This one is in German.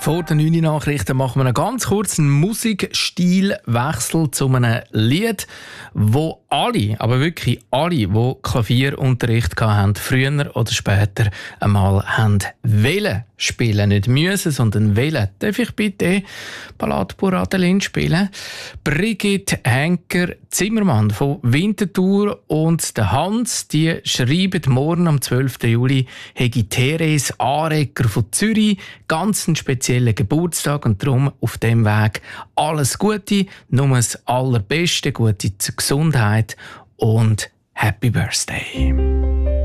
Vor den 9 Nachrichten machen wir einen ganz kurzen Musikstilwechsel zu einem Lied, wo alle, aber wirklich alle, die Klavierunterricht hatten, früher oder später einmal wollen spielen. Nicht müssen, sondern wollen. Darf ich bitte Ballade pour Adeline spielen? Brigitte Henker-Zimmermann von Winterthur und der Hans, die schreiben morgen am 12. Juli, hätte Therese Arecker von Zürich ganz einen speziellen Geburtstag und darum auf dem Weg alles Gute, nur das Allerbeste, gute Gesundheit und Happy Birthday.